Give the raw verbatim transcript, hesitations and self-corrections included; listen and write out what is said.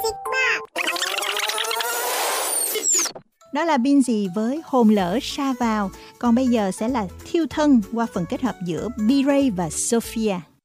Đó là Binz với Hồn lỡ sa vào. Còn bây giờ sẽ là Thiêu thân qua phần kết hợp giữa B-Ray và Sophia.